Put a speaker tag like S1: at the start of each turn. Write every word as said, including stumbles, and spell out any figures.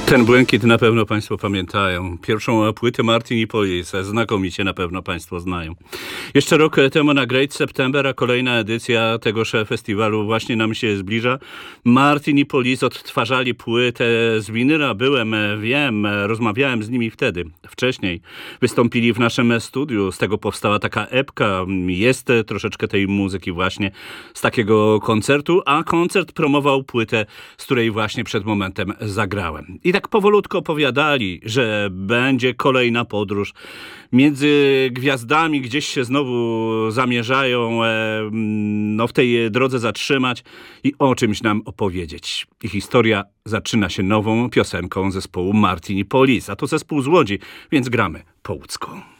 S1: Ten błękit na pewno Państwo pamiętają. Pierwszą płytę Martin i Police znakomicie na pewno Państwo znają. Jeszcze rok temu na Great September, a kolejna edycja tegoż festiwalu właśnie nam się zbliża. Martin i Police odtwarzali płytę z winyla. Byłem, wiem, rozmawiałem z nimi wtedy. Wcześniej wystąpili w naszym studiu. Z tego powstała taka epka. Jest troszeczkę tej muzyki właśnie z takiego koncertu, a koncert promował płytę, z której właśnie przed momentem zagrałem. I tak powolutku opowiadali, że będzie kolejna podróż między gwiazdami, gdzieś się znowu zamierzają e, no, w tej drodze zatrzymać i o czymś nam opowiedzieć. I historia zaczyna się nową piosenką zespołu Martin i Police, a to zespół z Łodzi, więc gramy po łódzku.